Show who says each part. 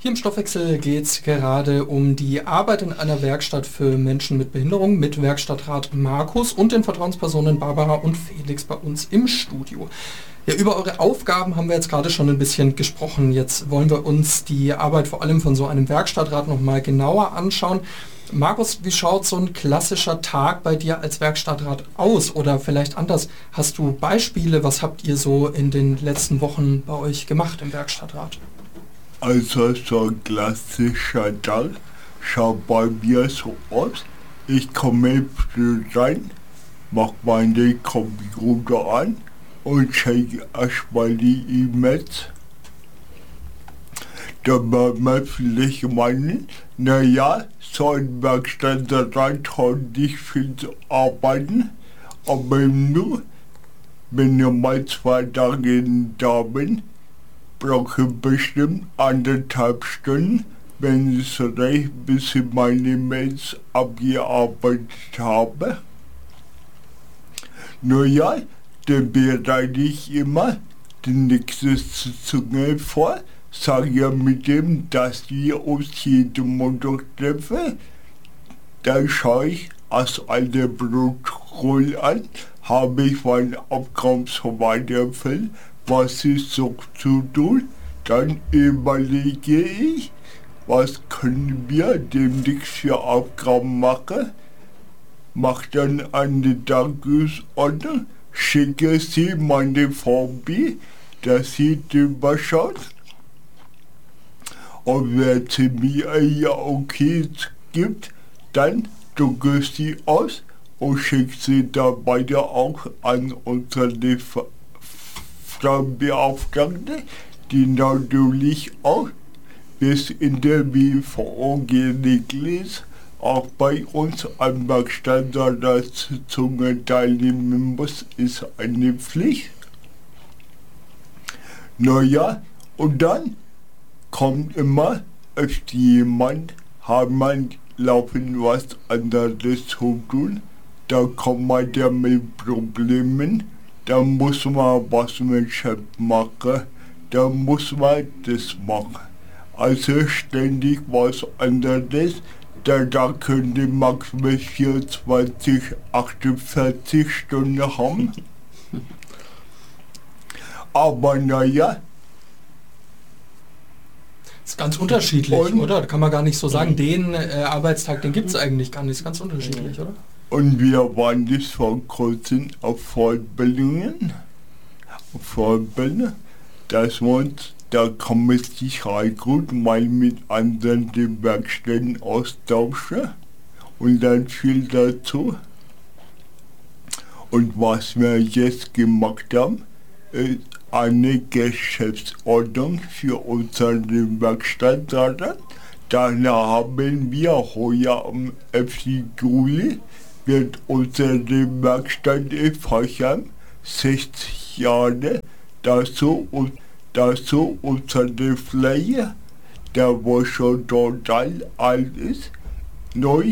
Speaker 1: Hier im Stoffwechsel geht es gerade um die Arbeit in einer Werkstatt für Menschen mit Behinderung mit Werkstattrat Markus und den Vertrauenspersonen Barbara und Felix bei uns im Studio. Ja, über eure Aufgaben haben wir jetzt gerade schon ein bisschen gesprochen. Jetzt wollen wir uns die Arbeit vor allem von so einem Werkstattrat nochmal genauer anschauen. Markus, wie schaut so ein klassischer Tag bei dir als Werkstattrat aus? Oder vielleicht anders, hast du Beispiele, was habt ihr so in den letzten Wochen bei euch gemacht im Werkstattrat?
Speaker 2: Also so ein klassischer Tag schaut bei mir so aus. Ich komme früh rein, mach meine Computer an und checke erstmal die E-Mails. Dann wird man vielleicht meinen, naja, so ein Werkstattrat hat nicht viel zu arbeiten, aber nur, wenn ihr mal 2 Tage da bin, brauche bestimmt 1,5 Stunden, wenn es reicht, bis ich meine Mails abgearbeitet habe. Naja, dann bereite ich immer die nächste Sitzung vor, sage ja mit dem, dass wir uns jeden Montag treffen. Dann schaue ich aus einer Protokoll an, habe ich meine Aufgaben so weiter erfüllt, was ist so zu tun, dann überlege ich, was können wir demnächst für Aufgaben machen, mache dann eine Tagesordnung, schicke sie meine VB, dass sie drüber schaut, und wenn sie mir ja okay gibt, dann drucke ich sie aus und schicke sie dann weiter auch an unsere Beauftragte, die natürlich auch bis in der BVO geregelt auch bei uns an Werkstattratssitzungen teilnehmen muss, ist eine Pflicht. Naja, und dann kommt immer öfter jemand, hat man laufen was anderes zu tun, da kommt man ja mit Problemen. Da muss man was mit Chef machen, da muss man das machen. Also ständig was anderes, da könnte maximal 24, 48 Stunden haben. Aber naja.
Speaker 1: Das ist ganz unterschiedlich, oder? Da kann man gar nicht so sagen, den Arbeitstag, den gibt es eigentlich gar nicht. Das ist ganz unterschiedlich, oder?
Speaker 2: Und wir waren jetzt vor kurzem auf Fortbildungen. Da kann man sich halt gut mal mit anderen den Werkstätten austauschen. Und dann viel dazu. Und was wir jetzt gemacht haben, ist eine Geschäftsordnung für unsere Werkstattrat. Daher haben wir heuer am 11. Juli wird unsere Werkstatt feiern 60 Jahre. Dazu unsere Fläche, der wo schon total alt ist, neu